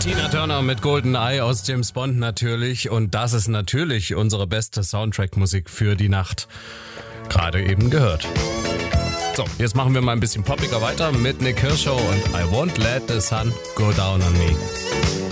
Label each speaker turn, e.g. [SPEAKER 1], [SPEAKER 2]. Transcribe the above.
[SPEAKER 1] Tina Turner mit Golden Eye aus James Bond natürlich. Und das ist natürlich unsere beste Soundtrack-Musik für die Nacht. Gerade eben gehört. So, jetzt machen wir mal ein bisschen poppiger weiter mit Nick Kershaw und I Won't Let the Sun Go Down on Me.